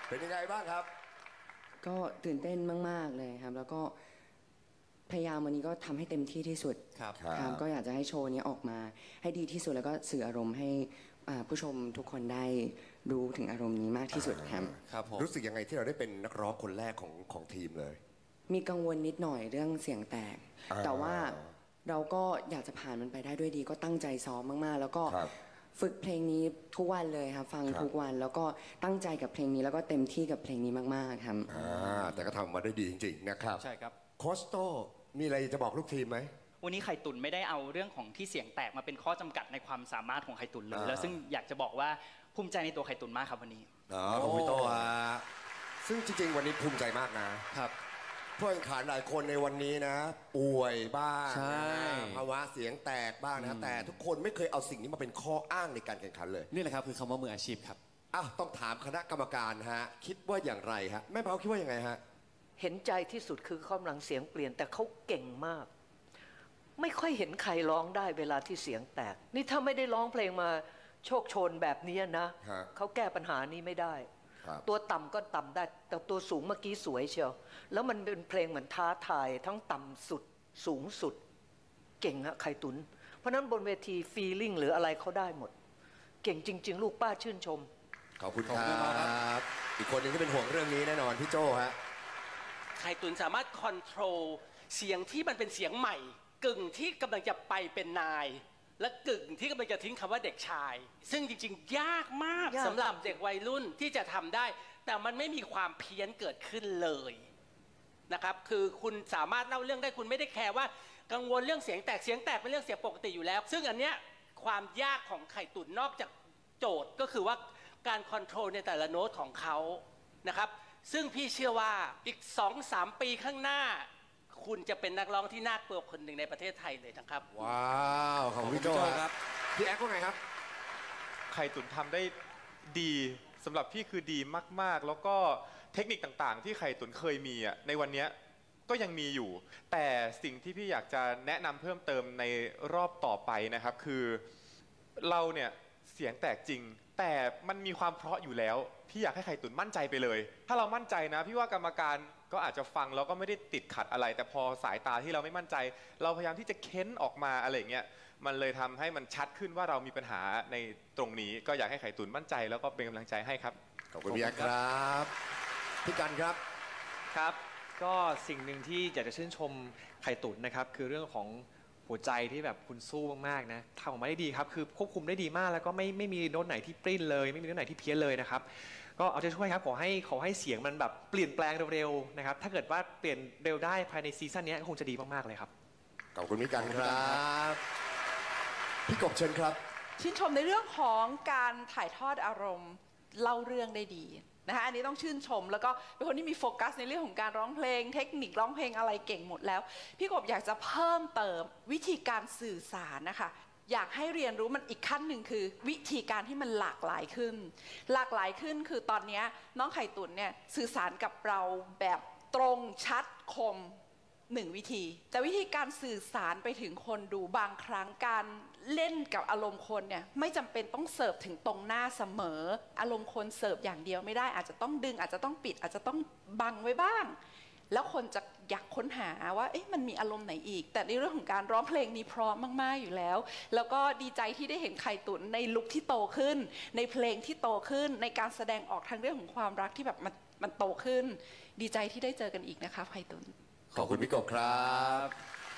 เป็นยังไงบ้างครับก็ตื่นเต้นมากๆเลยครับแล้วก็พยายามวันนี้ก็ทำให้เต็มที่ที่สุดครับก็อยากจะให้โชว์นี้ออกมาให้ดีที่สุดแล้วก็สื่ออารมณ์ให้ผู้ชมทุกคนได้รู้ถึงอารมณ์นี้มากที่สุดครับผมรู้สึกยังไงที่เราได้เป็นนักร้องคนแรกของทีมเลยมีกังวลนิดหน่อยเรื่องเสียงแตกแต่ว่าเราก็อยากจะผ่านมันไปได้ด้วยดีก็ตั้งใจซ้อมมากๆแล้วก็ฝึกเพลงนี้ทุกวันเลยครับฟังทุกวันแล้วก็ตั้งใจกับเพลงนี้แล้วก็เต็มที่กับเพลงนี้มากๆครับแต่ก็ทำมาได้ดีจริงๆนะครับใช่ครับโคชโตมีอะไรจะบอกลูกทีมไหมวันนี้ไข่ตุ๋นไม่ได้เอาเรื่องของที่เสียงแตกมาเป็นข้อจำกัดในความสามารถของไข่ตุ๋นเลยแล้วซึ่งอยากจะบอกว่าภูมิใจในตัวไข่ตุ๋นมากครับวันนี้ของพี่โตซึ่งจริงๆวันนี้ภูมิใจมากนะครับผู้แข่งขันหลายคนในวันนี้นะป่วยบ้างภาวะเสียงแตกบ้างนะแต่ทุกคนไม่เคยเอาสิ่งนี้มาเป็นข้ออ้างในการแข่งขันเลยนี่แหละครับคือคำว่ามืออาชีพครับต้องถามคณะกรรมการฮะคิดว่าอย่างไรฮะแม่เผาคิดว่ายังไงฮะเห็นใจที่สุดคือกำลังเสียงเปลี่ยนแต่เขาเก่งมากไม่ค่อยเห็นใครร้องได้เวลาที่เสียงแตกนี่ถ้าไม่ได้ร้องเพลงมาโชคโชนแบบนี้นะเขาแก้ปัญหานี้ไม่ได้ตัวต่ำก็ต่ำได้แต่ตัวสูงเมื่อกี้สวยเชียวแล้วมันเป็นเพลงเหมือนท้าทายทั้งต่ำสุดสูงสุดเก่งอะไข่ตุนเพราะนั้นบนเวทีฟีลิ่งหรืออะไรเขาได้หมดเก่งจริงๆลูกป้าชื่นชมขอบคุณครับอีกคนหนึ่งที่เป็นห่วงเรื่องนี้แน่นอนพี่โจฮะไข่ตุนสามารถคอนโทรลเสียงที่มันเป็นเสียงใหม่กึ่งที่กำลังจะไปเป็นนายและกึ่งที่กำลังจะทิ้งคำว่าเด็กชายซึ่งจริงๆยากมากสำหรับเด็กวัยรุ่นที่จะทำได้แต่มันไม่มีความเพี้ยนเกิดขึ้นเลยนะครับคือคุณสามารถเล่าเรื่องได้คุณไม่ได้แคร์ว่ากังวลเรื่องเสียงแตกเป็นเรื่องเสียงปกติอยู่แล้วซึ่งอันเนี้ยความยากของไข่ตุนนอกจากโจทย์ก็คือว่าการคอนโทรลในแต่ละโน้ตของเขานะครับซึ่งพี่เชื่อว่าอีก 2-3 ปีข้างหน้าคุณจะเป็นนักร้องที่น่ากลัวคนหนึ่งในประเทศไทยเลยนะครับว้าวของพี่โจครับพี่แอ๊กว่าไงครับไข่ตุ๋นทำได้ดีสำหรับพี่คือดีมากๆแล้วก็เทคนิคต่างๆที่ไข่ตุ๋นเคยมีในวันนี้ก็ยังมีอยู่แต่สิ่งที่พี่อยากจะแนะนำเพิ่มเติมในรอบต่อไปนะครับคือเราเนี่ยเสียงแตกจริงแต่มันมีความเพราะอยู่แล้วพี่อยากให้ไข่ตุ๋นมั่นใจไปเลยถ้าเรามั่นใจนะพี่ว่ากรรมการก็อาจจะฟังแล้วก็ไม่ได้ติดขัดอะไรแต่พอสายตาที่เราไม่มั่นใจเราพยายามที่จะเค้นออกมาอะไรเงี้ยมันเลยทำให้มันชัดขึ้นว่าเรามีปัญหาในตรงนี้ก็อยากให้ไข่ตุ๋นมั่นใจแล้วก็เป็นกำลังใจให้ครับขอบคุณพี่แอ๊กครับพี่กันครับครับก็สิ่งหนึ่งที่อยากจะชื่นชมไข่ตุ๋นนะครับคือเรื่องของหัวใจที่แบบคุณสู้มากๆนะทำออกมาได้ดีครับคือควบคุมได้ดีมากแล้วก็ไม่มีโน้ตไหนที่ปริ้นเลยไม่มีโน้ตไหนที่เพี้ยนเลยนะครับก็เอาใจช่วยครับขอให้เสียงมันแบบเปลี่ยนแปลงเร็วๆนะครับถ้าเกิดว่าเปลี่ยนเร็วได้ภายในซีซั่นนี้คงจะดีมากๆเลยครับขอบคุณพี่กันครับพี่กบเชิญครับชื่นชมในเรื่องของการถ่ายทอดอารมณ์เล่าเรื่องได้ดีนะคะอันนี้ต้องชื่นชมแล้วก็เป็นคนที่มีโฟกัสในเรื่องของการร้องเพลงเทคนิคร้องเพลงอะไรเก่งหมดแล้วพี่กบอยากจะเพิ่มเติมวิธีการสื่อสารนะคะอยากให้เรียนรู้มันอีกขั้นหนึ่งคือวิธีการที่มันหลากหลายขึ้นคือตอนนี้น้องไข่ตุ๋นเนี่ยสื่อสารกับเราแบบตรงชัดคมหนึ่งวิธีแต่วิธีการสื่อสารไปถึงคนดูบางครั้งการเล่นกับอารมณ์คนเนี่ยไม่จำเป็นต้องเสิร์ฟถึงตรงหน้าเสมออารมณ์คนเสิร์ฟอย่างเดียวไม่ได้อาจจะต้องดึงอาจจะต้องปิดอาจจะต้องบังไว้บ้างแล้วคนจะอยากค้นหาว่ามันมีอารมณ์ไหนอีกแต่ในเรื่องของการร้องเพลงนี้พร้อมมากๆอยู่แล้วแล้วก็ดีใจที่ได้เห็นไข่ตุ๋นในลุคที่โตขึ้นในเพลงที่โตขึ้นในการแสดงออกทางเรื่องของความรักที่แบบมันโตขึ้นดีใจที่ได้เจอกันอีกนะคะไข่ตุ๋นขอบคุณพี่กบครับ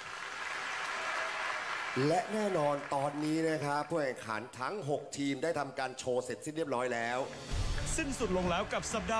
และแน่นอนตอนนี้นะครับผู้แข่งขันทั้ง6ทีมได้ทำการโชว์เสร็จสิ้นเรียบร้อยแล้วสิ้นสุดลงแล้วกับสัปดาห์